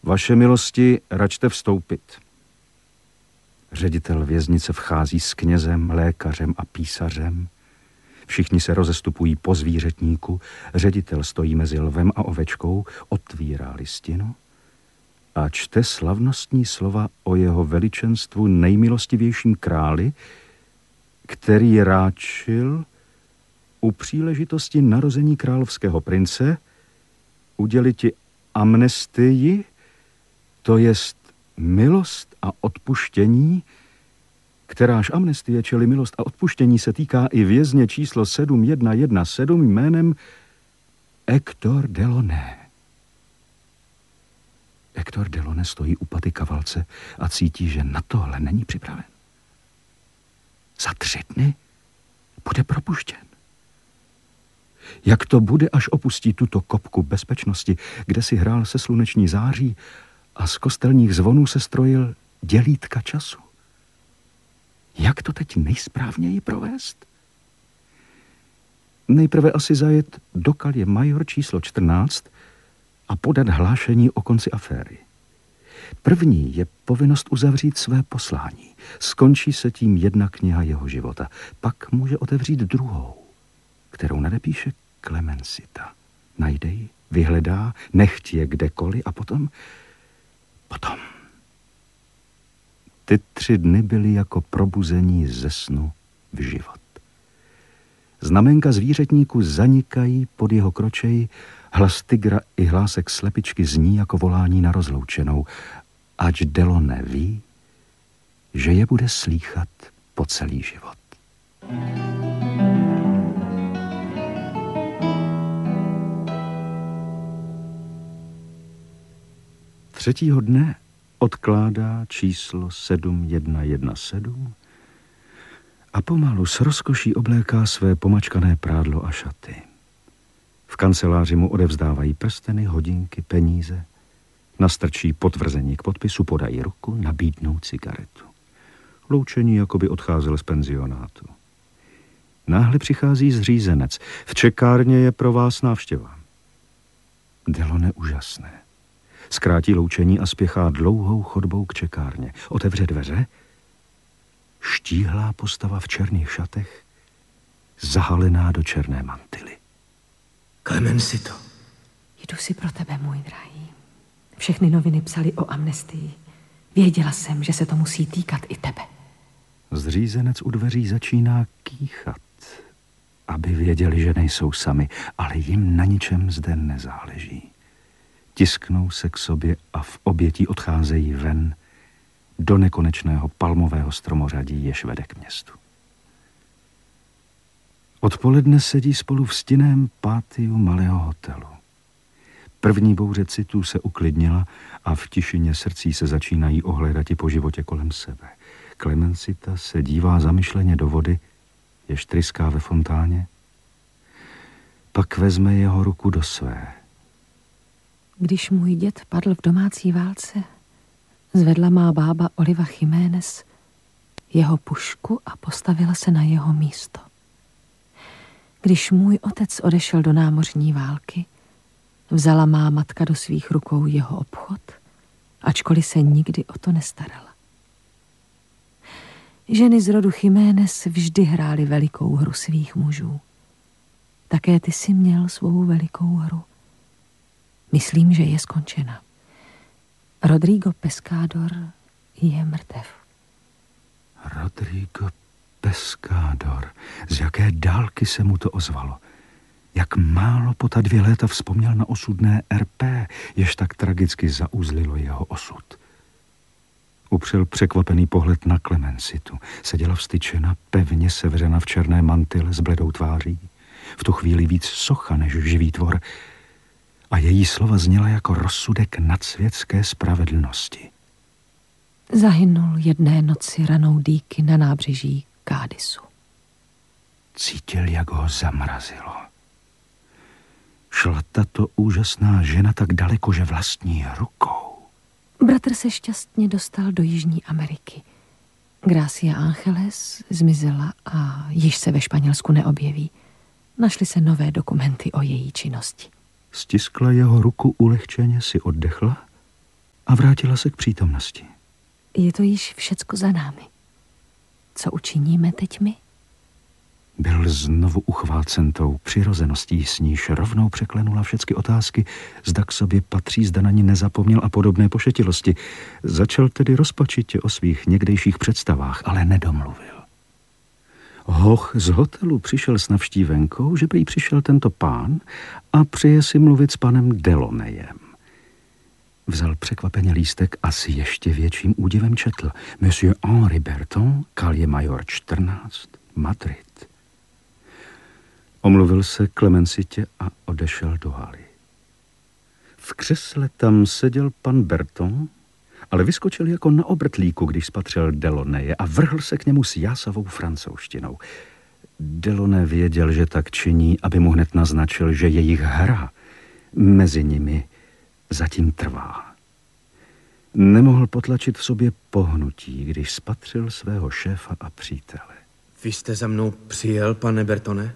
Vaše milosti, račte vstoupit. Ředitel věznice vchází s knězem, lékařem a písařem. Všichni se rozestupují po zvířetníku. Ředitel stojí mezi lvem a ovečkou, otvírá listinu a čte slavnostní slova o jeho veličenstvu nejmilostivějším králi, který ráčil u příležitosti narození královského prince uděliti amnestii, to jest milost a odpuštění, kteráž amnestie, čili milost a odpuštění, se týká i vězně číslo 7117 jménem Hector Delaunay. Hector Delaunay stojí u paty kavalce a cítí, že na tohle není připraven. Za 3 dny bude propuštěn. Jak to bude, až opustí tuto kopku bezpečnosti, kde si hrál se sluneční září a z kostelních zvonů se strojil dělítka času? Jak to teď nejsprávněji provést? Nejprve asi zajet do Kalie Major číslo 14 a podat hlášení o konci aféry. První je povinnost uzavřít své poslání. Skončí se tím jedna kniha jeho života. Pak může otevřít druhou, kterou nadepíše Clemencita. Najde ji, vyhledá, nechť je kdekoliv a potom... Ty 3 dny byly jako probuzení ze snu v život. Znamenka zvířetníku zanikají pod jeho kročeji, hlas tygra i hlásek slepičky zní jako volání na rozloučenou, ač Delaunay ví, že je bude slýchat po celý život. Třetího dne odkládá číslo 7117 a pomalu s rozkoší obléká své pomačkané prádlo a šaty. V kanceláři mu odevzdávají prsteny, hodinky, peníze, nastrčí potvrzení k podpisu, podají ruku, nabídnou cigaretu. Loučení, jako by odcházel z penzionátu. Náhle přichází zřízenec. V čekárně je pro vás návštěva. Delaunay úžasné. Zkrátí loučení a spěchá dlouhou chodbou k čekárně. Otevře dveře. Štíhlá postava v černých šatech, zahalená do černé mantily. Clemencito. Jdu si pro tebe, můj drahý. Všechny noviny psaly o amnestii. Věděla jsem, že se to musí týkat i tebe. Zřízenec u dveří začíná kýchat, aby věděli, že nejsou sami, ale jim na ničem zde nezáleží. Tisknou se k sobě a v obětí odcházejí ven do nekonečného palmového stromořadí, jež vede k městu. Odpoledne sedí spolu v stinném pátiu malého hotelu. První bouře citů se uklidnila a v tišině srdcí se začínají ohledati po životě kolem sebe. Clemencita se dívá zamyšleně do vody, jež tryská ve fontáně, pak vezme jeho ruku do své. Když můj děd padl v domácí válce, zvedla má bába Oliva Jiménez jeho pušku a postavila se na jeho místo. Když můj otec odešel do námořní války, vzala má matka do svých rukou jeho obchod, ačkoliv se nikdy o to nestarala. Ženy z rodu Jiménez vždy hrály velikou hru svých mužů. Také ty jsi měl svou velikou hru. Myslím, že je skončena. Rodrigo Pescador je mrtev. Rodrigo Pescador. Z jaké dálky se mu to ozvalo. Jak málo po ta 2 léta vzpomněl na osudné RP, jež tak tragicky zauzlilo jeho osud. Upřel překvapený pohled na Clemencitu. Seděla vztyčena, pevně sevřena v černé mantile s bledou tváří. V tu chvíli víc socha než živý tvor. A její slova zněla jako rozsudek nadsvětské spravedlnosti. Zahynul jedné noci ranou dýky na nábřeží Cádizu. Cítil, jak ho zamrazilo. Šla tato úžasná žena tak daleko, že vlastní rukou. Bratr se šťastně dostal do Jižní Ameriky. Gracia Angeles zmizela a již se ve Španělsku neobjeví. Našly se nové dokumenty o její činnosti. Stiskla jeho ruku ulehčeně, si oddechla a vrátila se k přítomnosti. Je to již všecko za námi. Co učiníme teď my? Byl znovu uchvácen tou přirozeností, s níž rovnou překlenula všechny otázky, zda k sobě patří, zda na ní nezapomněl a podobné pošetilosti. Začal tedy rozpačitě o svých někdejších představách, ale nedomluvil. Hoch z hotelu přišel s navštívenkou, že prý přišel tento pán a přeje si mluvit s panem Delaunayem. Vzal překvapeně lístek a s ještě větším údivem četl: Monsieur Henri Berton, Calle Major 14, Madrid. Omluvil se Clemencitě a odešel do haly. V křesle tam seděl pan Berton, ale vyskočil jako na obrtlíku, když spatřil Delaunaye a vrhl se k němu s jásavou francouzštinou. Delaunay věděl, že tak činí, aby mu hned naznačil, že jejich hra mezi nimi zatím trvá. Nemohl potlačit v sobě pohnutí, když spatřil svého šéfa a přítele. Vy jste za mnou přijel, pane Bertone?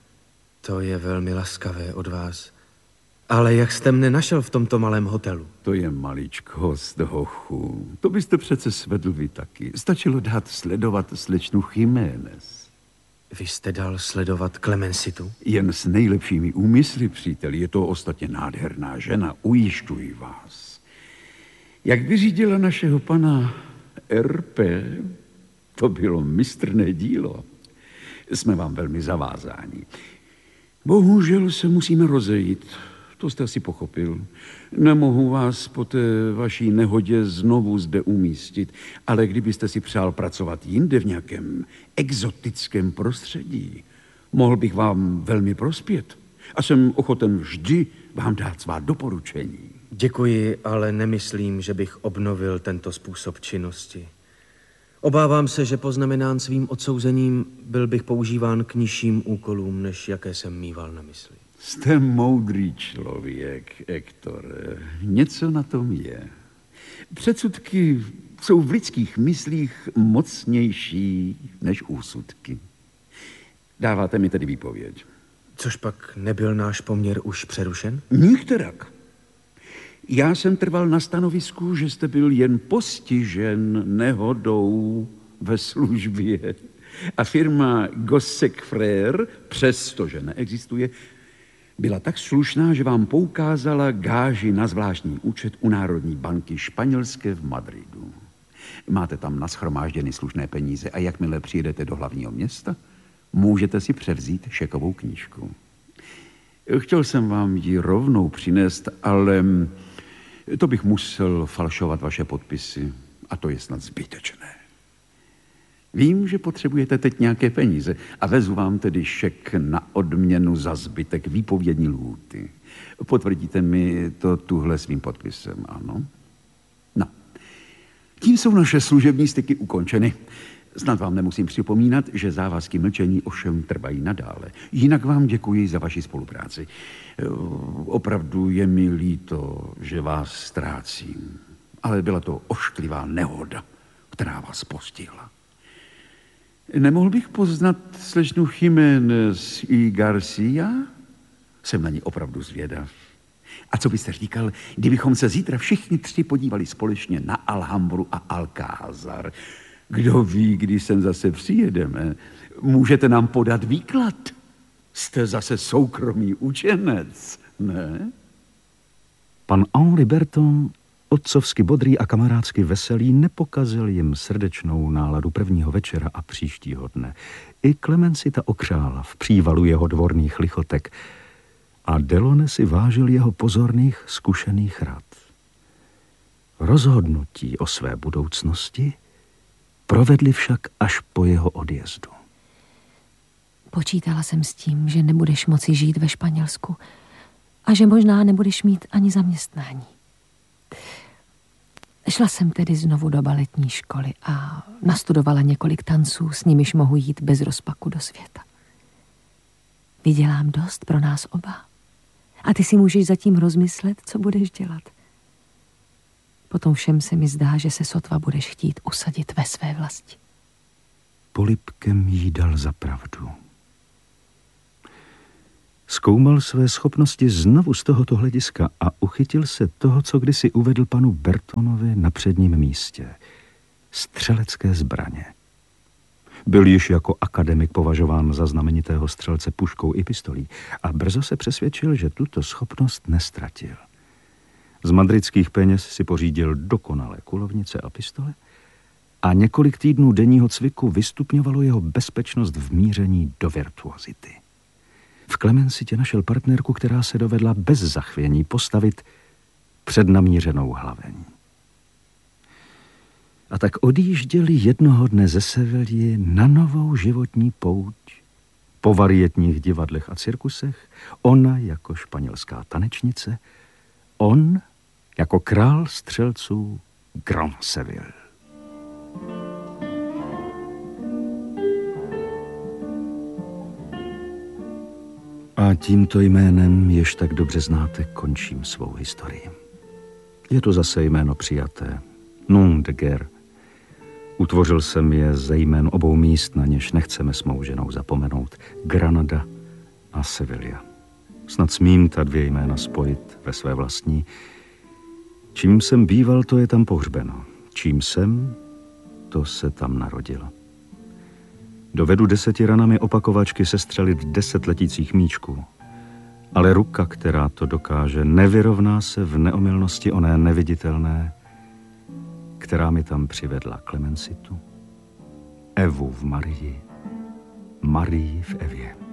To je velmi laskavé od vás. Ale jak jste mne našel v tomto malém hotelu? To je maličkost, hochu. To byste přece svedl vy taky. Stačilo dát sledovat slečnu Jiménez. Vy jste dal sledovat Clemencitu? Jen s nejlepšími úmysly, příteli. Je to ostatně nádherná žena, ujišťuji vás. Jak vyřídila našeho pana RP, to bylo mistrné dílo. Jsme vám velmi zavázáni. Bohužel se musíme rozejít. To jste asi pochopil. Nemohu vás po té vaší nehodě znovu zde umístit, ale kdybyste si přál pracovat jinde v nějakém exotickém prostředí, mohl bych vám velmi prospět. A jsem ochoten vždy vám dát svá doporučení. Děkuji, ale nemyslím, že bych obnovil tento způsob činnosti. Obávám se, že poznamenán svým odsouzením byl bych používán k nižším úkolům, než jaké jsem mýval na mysli. Jste moudrý člověk, Hektore. Něco na tom je. Předsudky jsou v lidských myslích mocnější než úsudky. Dáváte mi tedy výpověď. Což pak nebyl náš poměr už přerušen? Nikterak. Já jsem trval na stanovisku, že jste byl jen postižen nehodou ve službě. A firma Gossec Frère, přestože neexistuje, byla tak slušná, že vám poukázala gáži na zvláštní účet u Národní banky španělské v Madridu. Máte tam nashromážděny slušné peníze a jakmile přijedete do hlavního města, můžete si převzít šekovou knížku. Chtěl jsem vám ji rovnou přinést, ale to bych musel falšovat vaše podpisy a to je snad zbytečné. Vím, že potřebujete teď nějaké peníze a vezu vám tedy šek na odměnu za zbytek výpovědní lhůty. Potvrdíte mi to tuhle svým podpisem, ano? No, tím jsou naše služební styky ukončeny. Snad vám nemusím připomínat, že závazky mlčení ovšem trvají nadále. Jinak vám děkuji za vaši spolupráci. Opravdu je mi líto, že vás ztrácím, ale byla to ošklivá nehoda, která vás postihla. Nemohl bych poznat slečnu Jiménez y Garcia? Jsem na ní opravdu zvědav. A co byste říkal, kdybychom se zítra všichni tři podívali společně na Alhambru a Alcázar? Kdo ví, kdy sem zase přijedeme? Můžete nám podat výklad? Jste zase soukromý učenec, ne? Pan Henri Berton, otcovsky bodrý a kamarádsky veselý, nepokazil jim srdečnou náladu prvního večera a příštího dne. I Clemencita okřála v přívalu jeho dvorných lichotek a Delaunay si vážil jeho pozorných, zkušených rad. Rozhodnutí o své budoucnosti provedli však až po jeho odjezdu. Počítala jsem s tím, že nebudeš moci žít ve Španělsku a že možná nebudeš mít ani zaměstnání. Šla jsem tedy znovu do baletní školy a nastudovala několik tanců, s nimiž mohu jít bez rozpaku do světa. Vydělám dost pro nás oba. A ty si můžeš zatím rozmyslet, co budeš dělat. Potom všem se mi zdá, že se sotva budeš chtít usadit ve své vlasti. Polibkem jí dal za pravdu. Zkoumal své schopnosti znovu z tohoto hlediska a uchytil se toho, co kdysi uvedl panu Bertonovi na předním místě. Střelecké zbraně. Byl již jako akademik považován za znamenitého střelce puškou i pistolí a brzo se přesvědčil, že tuto schopnost nestratil. Z madridských peněz si pořídil dokonalé kulovnice a pistole a několik týdnů denního cviku vystupňovalo jeho bezpečnost v míření do virtuozity. V Clemencitě našel partnerku, která se dovedla bez zachvění postavit před namířenou hlaveň. A tak odjížděli jednoho dne ze Sevilly na novou životní pouť. Po varietních divadlech a cirkusech, ona jako španělská tanečnice, on jako král střelců Grand Seville. A tímto jménem, jež tak dobře znáte, končím svou historii. Je to zase jméno přijaté. Nom de guerre. Utvořil jsem je ze jmén obou míst, na něž nechceme s mou ženou zapomenout. Granada a Sevilla. Snad smím ta dvě jména spojit ve své vlastní. Čím jsem býval, to je tam pohřbeno. Čím jsem, to se tam narodilo. Dovedu 10 ranami opakovačky sestřelit 10 letících míčků. Ale ruka, která to dokáže, nevyrovná se v neomylnosti oné neviditelné, která mi tam přivedla Clemencitu, Evu v Marii, Marii v Evě.